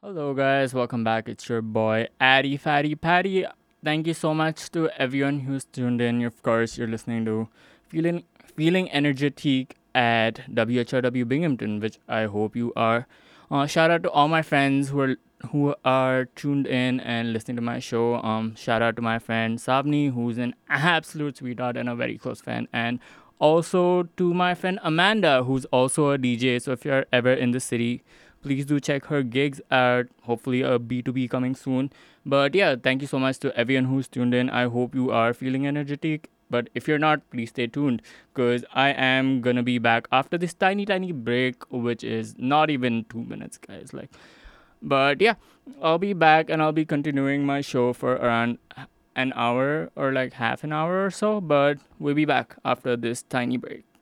Hello, guys. Welcome back. It's your boy, Addy Fatty Patty. Thank you so much to everyone who's tuned in. Of course, you're listening to Feeling Energetic at WHRW Binghamton, which I hope you are. Shout out to all my friends who are tuned in and listening to my show. Shout out to my friend Sabni, who's an absolute sweetheart and a very close friend, and also to my friend Amanda, who's also a DJ. So if you're ever in the city, please do check her gigs out. Hopefully, a B2B coming soon. But yeah, thank you so much to everyone who's tuned in. I hope you are feeling energetic. But if you're not, please stay tuned because I am gonna be back after this tiny break, which is not even 2 minutes, guys. But yeah, I'll be back and I'll be continuing my show for around an hour or like half an hour or so. But we'll be back after this tiny break.